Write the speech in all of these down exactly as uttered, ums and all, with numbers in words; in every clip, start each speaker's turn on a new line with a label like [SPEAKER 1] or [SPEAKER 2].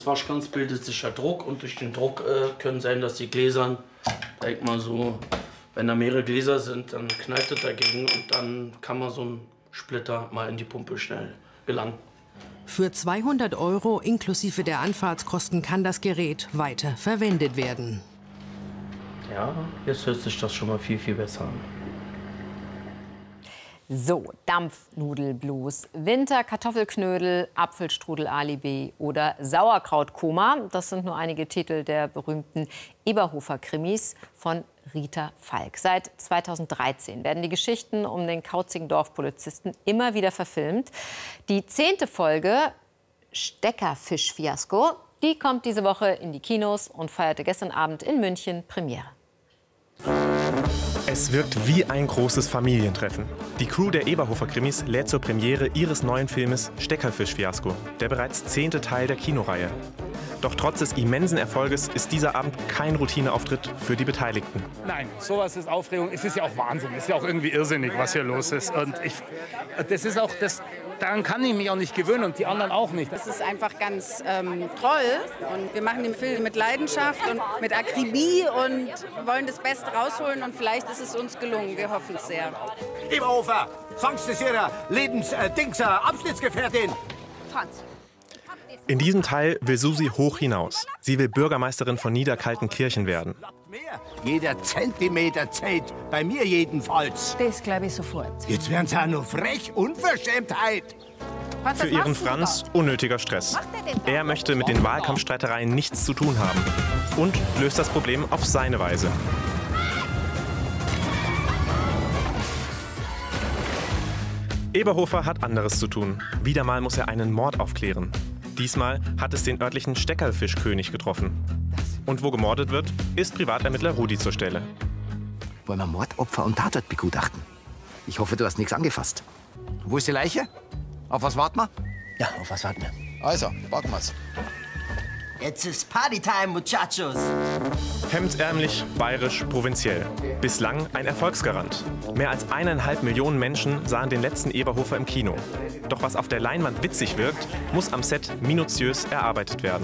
[SPEAKER 1] Waschganz bildet sich ja Druck und durch den Druck äh, können sein, dass die Gläsern, denk mal so, wenn da mehrere Gläser sind, dann knallt es dagegen und dann kann man so einen Splitter mal in die Pumpe schnell gelangen.
[SPEAKER 2] Für zweihundert Euro inklusive der Anfahrtskosten kann das Gerät weiter verwendet werden.
[SPEAKER 1] Ja, jetzt hört sich das schon mal viel, viel besser an.
[SPEAKER 3] So, Dampfnudelblues, Winter-Kartoffelknödel, Apfelstrudel-Alibi oder Sauerkrautkoma. Das sind nur einige Titel der berühmten Eberhofer-Krimis von Rita Falk. Seit zweitausenddreizehn werden die Geschichten um den kauzigen Dorfpolizisten immer wieder verfilmt. Die zehnte Folge, Steckerfisch-Fiasko, die kommt diese Woche in die Kinos und feierte gestern Abend in München Premiere.
[SPEAKER 4] Es wirkt wie ein großes Familientreffen. Die Crew der Eberhofer-Krimis lädt zur Premiere ihres neuen Filmes Steckerfisch-Fiasko, der bereits zehnte Teil der Kinoreihe. Doch trotz des immensen Erfolges ist dieser Abend kein Routineauftritt für die Beteiligten.
[SPEAKER 5] Nein, sowas ist Aufregung. Es ist ja auch Wahnsinn. Es ist ja auch irgendwie irrsinnig, was hier los ist. Und ich, das ist auch das, daran kann ich mich auch nicht gewöhnen und die anderen auch nicht.
[SPEAKER 6] Das ist einfach ganz ähm, toll. Und wir machen den Film mit Leidenschaft und mit Akribie und wollen das Beste rausholen. Und vielleicht ist es uns gelungen. Wir hoffen es sehr.
[SPEAKER 7] Eberhofer, sonst ist Ihre Lebensdingser Abschnittsgefährtin.
[SPEAKER 6] Franz.
[SPEAKER 4] In diesem Teil will Susi hoch hinaus. Sie will Bürgermeisterin von Niederkaltenkirchen werden.
[SPEAKER 7] Jeder Zentimeter zählt, bei mir jedenfalls.
[SPEAKER 6] Das glaube ich sofort.
[SPEAKER 7] Jetzt werden Sie auch noch frech, Unverschämtheit.
[SPEAKER 6] Franz,
[SPEAKER 4] Für ihren Franz unnötiger Stress. Er möchte mit den Wahlkampfstreitereien nichts zu tun haben und löst das Problem auf seine Weise. Eberhofer hat anderes zu tun. Wieder mal muss er einen Mord aufklären. Diesmal hat es den örtlichen Steckerfischkönig getroffen. Und wo gemordet wird, ist Privatermittler Rudi zur Stelle.
[SPEAKER 8] Wollen wir Mordopfer und Tatort begutachten? Ich hoffe, du hast nichts angefasst. Wo ist die Leiche? Auf was warten wir?
[SPEAKER 7] Ja, auf was warten wir?
[SPEAKER 8] Also, warten wir's.
[SPEAKER 9] Jetzt ist Partytime, Muchachos.
[SPEAKER 4] Hemdsärmlich, bayerisch, provinziell. Bislang ein Erfolgsgarant. Mehr als eineinhalb Millionen Menschen sahen den letzten Eberhofer im Kino. Doch was auf der Leinwand witzig wirkt, muss am Set minutiös erarbeitet werden.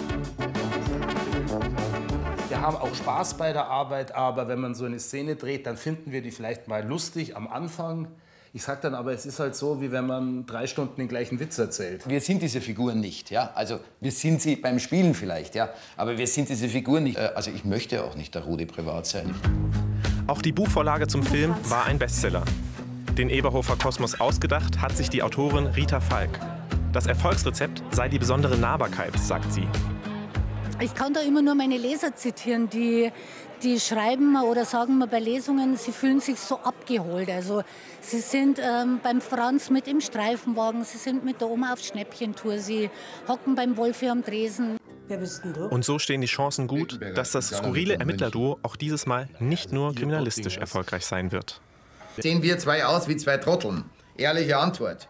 [SPEAKER 5] Wir haben auch Spaß bei der Arbeit, aber wenn man so eine Szene dreht, dann finden wir die vielleicht mal lustig am Anfang. Ich sag dann aber, es ist halt so, wie wenn man drei Stunden den gleichen Witz erzählt.
[SPEAKER 8] Wir sind diese Figuren nicht, ja. Also wir sind sie beim Spielen vielleicht, ja. Aber wir sind diese Figuren nicht. Also ich möchte auch nicht der Rudi privat sein.
[SPEAKER 4] Auch die Buchvorlage zum Film war ein Bestseller. Den Eberhofer Kosmos ausgedacht hat sich die Autorin Rita Falk. Das Erfolgsrezept sei die besondere Nahbarkeit, sagt sie.
[SPEAKER 10] Ich kann da immer nur meine Leser zitieren, die, die schreiben oder sagen mir bei Lesungen, sie fühlen sich so abgeholt. Also sie sind ähm, beim Franz mit im Streifenwagen, sie sind mit der Oma auf Schnäppchentour, sie hocken beim Wolfi am Tresen.
[SPEAKER 9] Wer bist denn du?
[SPEAKER 4] Und so stehen die Chancen gut, dass das skurrile Ermittlerduo auch dieses Mal nicht nur kriminalistisch erfolgreich sein wird.
[SPEAKER 8] Sehen wir zwei aus wie zwei Trotteln? Ehrliche Antwort.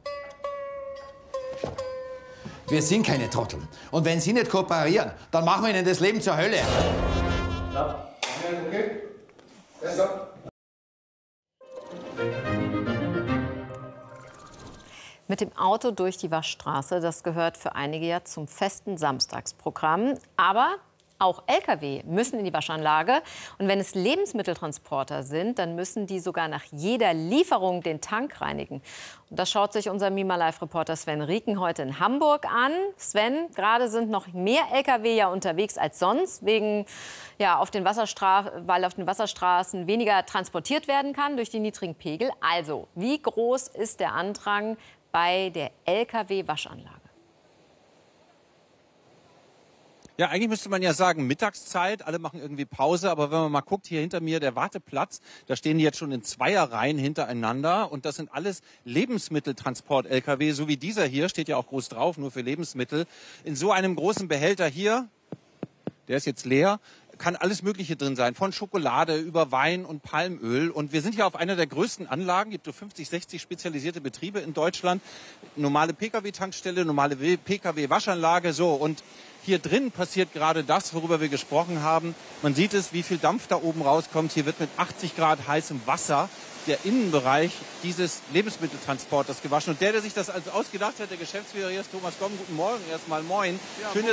[SPEAKER 8] Wir sind keine Trotteln. Und wenn Sie nicht kooperieren, dann machen wir Ihnen das Leben zur Hölle.
[SPEAKER 7] Ja, okay. Besser.
[SPEAKER 3] Mit dem Auto durch die Waschstraße, das gehört für einige ja zum festen Samstagsprogramm. Aber auch L K W müssen in die Waschanlage. Und wenn es Lebensmitteltransporter sind, dann müssen die sogar nach jeder Lieferung den Tank reinigen. Und das schaut sich unser Mima Live-Reporter Sven Rieken heute in Hamburg an. Sven, gerade sind noch mehr L K W ja unterwegs als sonst, wegen, ja, auf den Wasserstra- weil auf den Wasserstraßen weniger transportiert werden kann durch die niedrigen Pegel. Also, wie groß ist der Andrang bei der L K W-Waschanlage?
[SPEAKER 11] Ja, eigentlich müsste man ja sagen Mittagszeit, alle machen irgendwie Pause, aber wenn man mal guckt, hier hinter mir der Warteplatz, da stehen die jetzt schon in Zweierreihen hintereinander und das sind alles Lebensmitteltransport-L K W, so wie dieser hier, steht ja auch groß drauf, nur für Lebensmittel. In so einem großen Behälter hier, der ist jetzt leer, kann alles Mögliche drin sein, von Schokolade über Wein und Palmöl. Und wir sind hier auf einer der größten Anlagen, gibt so fünfzig, sechzig spezialisierte Betriebe in Deutschland. Normale Pkw-Tankstelle, normale Pkw-Waschanlage, so. Und Hier drin passiert gerade das, worüber wir gesprochen haben. Man sieht es, wie viel Dampf da oben rauskommt. Hier wird mit achtzig Grad heißem Wasser der Innenbereich dieses Lebensmitteltransporters gewaschen. Und der, der sich das also ausgedacht hat, der Geschäftsführer hier ist Thomas Gomm. Guten Morgen erstmal. Moin.
[SPEAKER 12] Ja,
[SPEAKER 11] Schön,